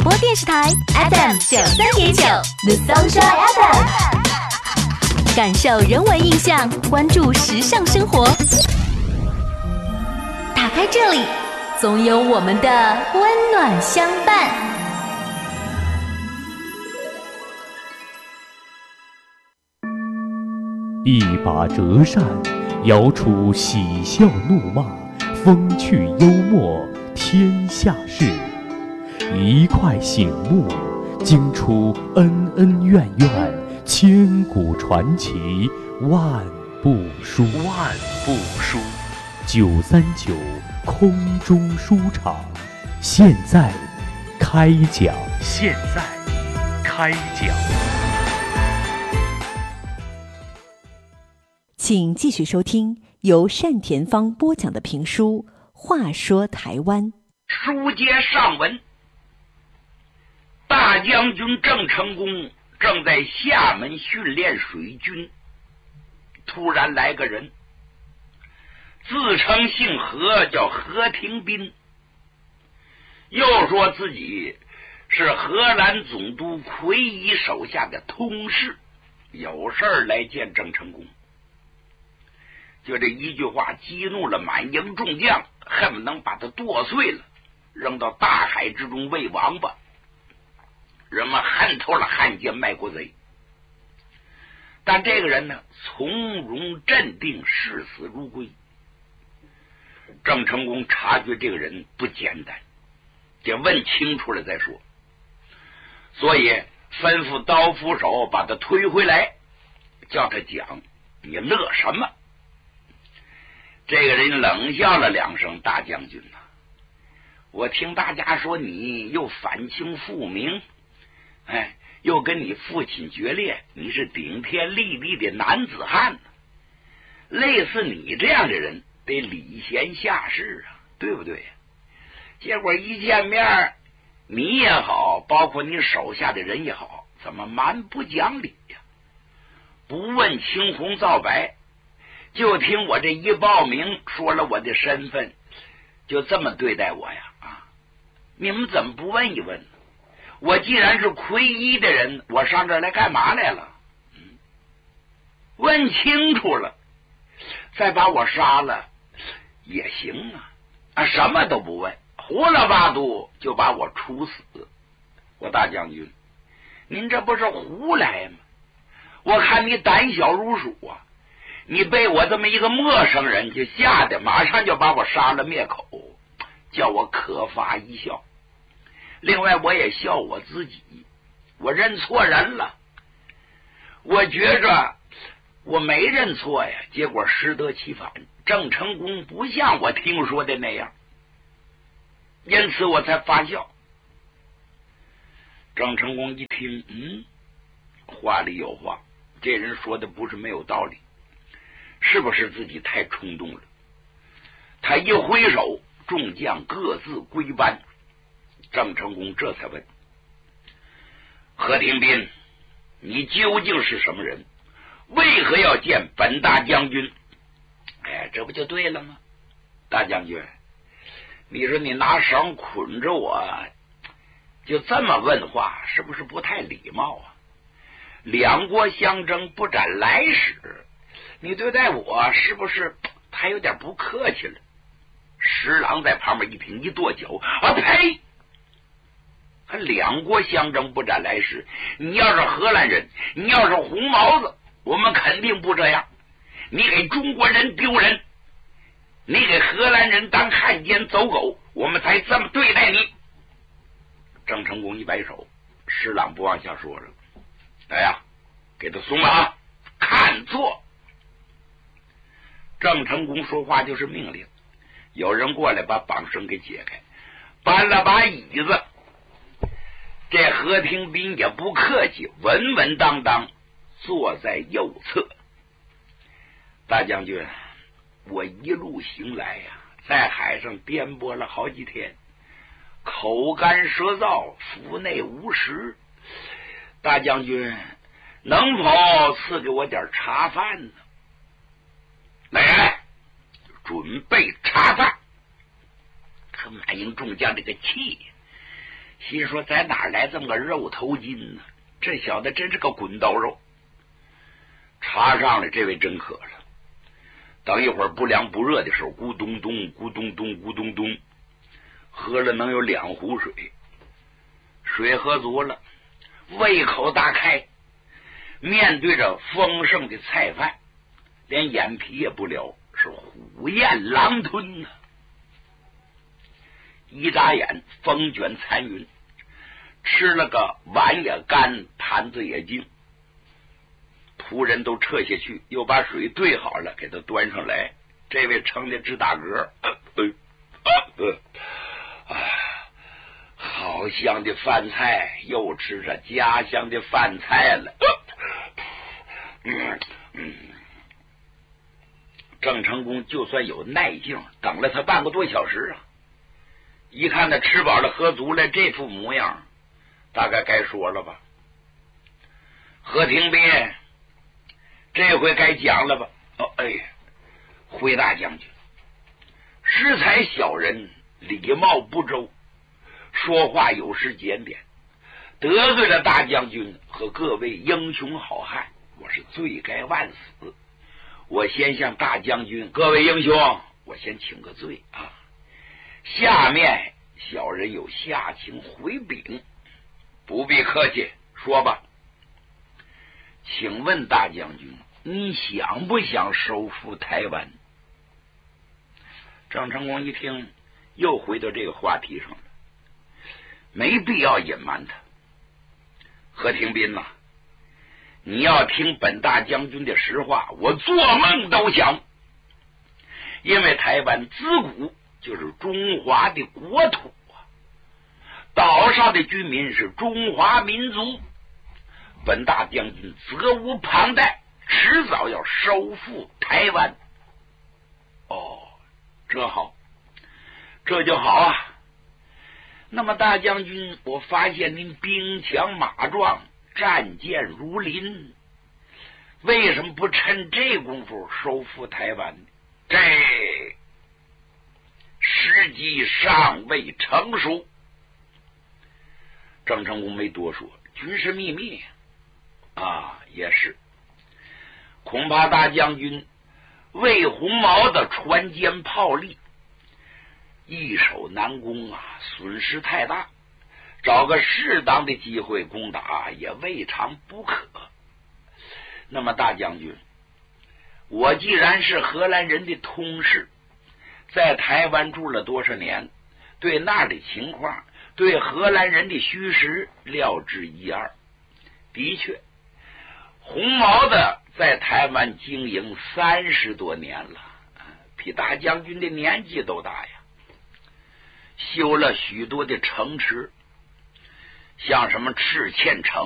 播电视台 FM93.9 The Sunshine FM， 感受人文印象，关注时尚生活。打开这里，总有我们的温暖相伴。 一把折扇，摇出喜笑怒骂，风趣幽默，天下事。一块醒目，惊出恩恩怨怨，千古传奇，万部书。939空中书场，现在开讲。 请继续收听由单田芳播讲的评书《话说台湾》。 书接上文，大将军郑成功正在厦门训练水军，突然来个人，自称姓何，叫何廷斌，又说自己是荷兰总督奎一手下的通事，有事儿来见郑成功。就这一句话激怒了满营众将，恨不能把他剁碎了，扔到大海之中喂王八。人们恨透了汉奸卖国贼，但这个人呢，从容镇定，视死如归。郑成功察觉这个人不简单，得问清楚了再说，所以吩咐刀斧手把他推回来，叫他讲，你乐什么？这个人冷笑了两声，大将军呐，我听大家说你又反清复明，又跟你父亲决裂，你是顶天立地的男子汉，类似你这样的人得礼贤下士啊，对不对？结果一见面，你也好，包括你手下的人也好，怎么蛮不讲理呀？不问青红皂白，就听我这一报名，说了我的身份，就这么对待我呀？你们怎么不问一问呢？我既然是奎一的人，我上这儿来干嘛来了？问清楚了，再把我杀了也行啊！什么都不问，胡了八嘟就把我处死。我大将军，您这不是胡来吗？我看你胆小如鼠啊！你被我这么一个陌生人就吓得马上就把我杀了灭口，叫我可发一笑。另外我也笑我自己，我认错人了。我觉着我没认错呀，结果适得其反，郑成功不像我听说的那样，因此我才发笑。郑成功一听，话里有话，这人说的不是没有道理，是不是自己太冲动了？他一挥手，众将各自归班。郑成功这才问：何廷斌，你究竟是什么人？为何要见本大将军？这不就对了吗？大将军，你说你拿绳捆着我，就这么问话，是不是不太礼貌啊？两国相争，不斩来使，你对待我是不是还有点不客气了？石郎在旁边一听，一跺脚，呸！两国相争，不斩来使，你要是荷兰人，你要是红毛子，我们肯定不这样。你给中国人丢人，你给荷兰人当汉奸走狗，我们才这么对待你。郑成功一摆手，石郎不往下说了，来呀，给他松了啊，看坐。郑成功说话就是命令，有人过来把绑绳给解开，搬了把椅子。这何廷斌也不客气，稳稳当当坐在右侧。大将军，我一路行来呀，在海上颠簸了好几天，口干舌燥，腹内无食。大将军能否赐给我点茶饭呢？来，准备茶饭。可满营众将这个气心说在哪来这么个肉头筋呢？这小子真是个滚刀肉。茶上来，这位真渴了。等一会儿不凉不热的时候，咕咚咚咕咚咚咕咚咚，喝了能有2壶水。水喝足了，胃口大开，面对着丰盛的菜饭，连眼皮也不撩，是虎咽狼吞呢。一眨眼，风卷残云，吃了个碗也干，盘子也净。仆人都撤下去，又把水兑好了，给他端上来。这位撑的直打嗝，好香的饭菜，又吃着家乡的饭菜了。郑成功就算有耐性，等了他半个多小时啊。一看他吃饱了喝足了，这副模样，大概该说了吧。何廷斌，这回该讲了吧？回大将军，适才小人礼貌不周，说话有失检点，得罪了大将军和各位英雄好汉，我是罪该万死。我先向大将军、各位英雄，我先请个罪啊。下面小人有下情回禀。不必客气，说吧。请问大将军，你想不想收复台湾？郑成功一听，又回到这个话题上了，没必要隐瞒他。何廷斌呐，你要听本大将军的实话，我做梦都想。因为台湾自古就是中华的国土啊，岛上的居民是中华民族，本大将军责无旁贷，迟早要收复台湾。这好，这就好啊。那么大将军，我发现您兵强马壮，战舰如林，为什么不趁这功夫收复台湾？这时机尚未成熟。郑成功没多说，军事秘密啊，也是。恐怕大将军魏鸿毛的船坚炮利，易守难攻啊，损失太大，找个适当的机会攻打也未尝不可。那么大将军，我既然是荷兰人的通事，在台湾住了多少年，对那儿的情况，对荷兰人的虚实料之一二。的确，鸿毛的在台湾经营30多年了，比大将军的年纪都大呀，修了许多的城池，像什么赤堑城